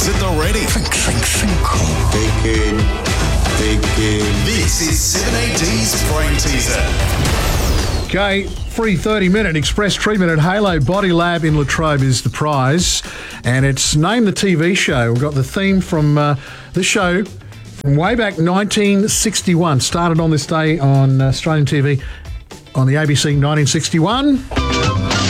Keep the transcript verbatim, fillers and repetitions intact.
drinks at the ready. Think, think, think. Thinking, thinking. This is seven A D's Brain Teaser. Okay, free thirty-minute express treatment at Halo Body Lab in Latrobe is the prize. And it's Name the T V Show. We've got the theme from uh, the show from way back nineteen sixty-one. Started on this day on Australian T V on the A B C nineteen sixty-one.